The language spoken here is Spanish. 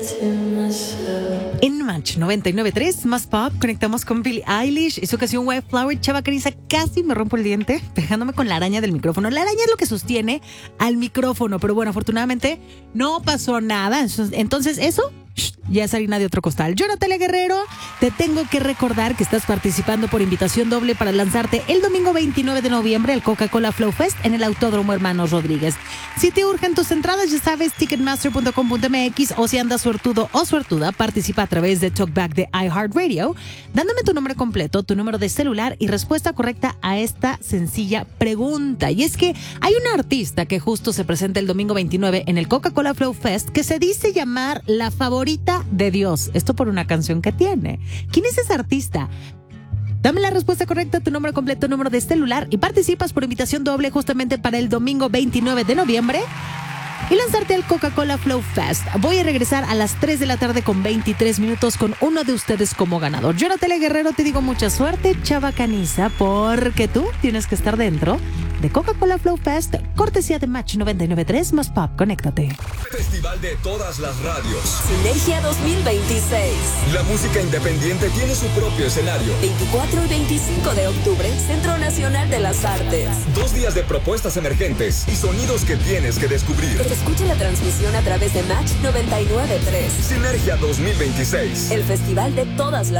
En Match 99.3, más pop, conectamos con Billie Eilish y su canción Wildflower. Chava Caniza, casi me rompo el diente pegándome con la araña del micrófono. La araña es lo que sostiene al micrófono, pero bueno, afortunadamente no pasó nada. Entonces, eso ya es harina de otro costal. Yo, Natalia Guerrero, te tengo que recordar que estás participando por invitación doble para lanzarte el domingo 29 de noviembre al Coca-Cola Flow Fest en el Autódromo Hermanos Rodríguez. Si te urgen tus entradas, ya sabes, ticketmaster.com.mx, o si andas suertudo o suertuda, participa a través de Talkback de iHeartRadio, dándome tu nombre completo, tu número de celular y respuesta correcta a esta sencilla pregunta. Y es que hay una artista que justo se presenta el domingo 29 en el Coca-Cola Flow Fest que se dice llamar la favorita de Dios. Esto por una canción que tiene. ¿Quién es esa artista? Dame la respuesta correcta, tu nombre completo, número de celular y participas por invitación doble justamente para el domingo 29 de noviembre y lanzarte al Coca-Cola Flow Fest. Voy a regresar a las 3 de la tarde con 23 minutos con uno de ustedes como ganador. Yo, Natalia Guerrero, te digo mucha suerte, Chava Caniza, porque tú tienes que estar dentro de Coca-Cola Flow Fest, cortesía de Match 99.3 más pop. Conéctate. Festival de todas las radios. Sinergia 2026. La música independiente tiene su propio escenario. 24 y 25 de octubre, Centro Nacional de las Artes. 2 días de propuestas emergentes y sonidos que tienes que descubrir. Escucha la transmisión a través de Match 99.3. Sinergia 2026. El festival de todas las